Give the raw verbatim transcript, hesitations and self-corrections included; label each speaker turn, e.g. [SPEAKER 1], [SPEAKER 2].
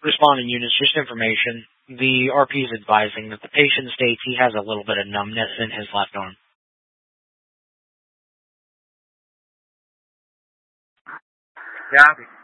[SPEAKER 1] Responding units, just information. The R P is advising that the patient states he has a little bit of numbness in his left arm.
[SPEAKER 2] Copy.